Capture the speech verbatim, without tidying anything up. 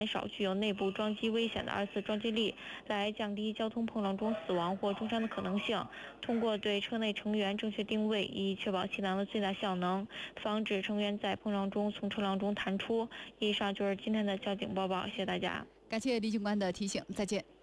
少具有内部撞击危险的二次撞击力，来降低交通碰撞中死亡或重伤的可能性。通过对车内成员正确定位，以确保气囊的最大效能，防止成员在碰撞中从车辆中弹出。以上就是今天的交警播报，谢谢大家。 感谢李警官的提醒，再见。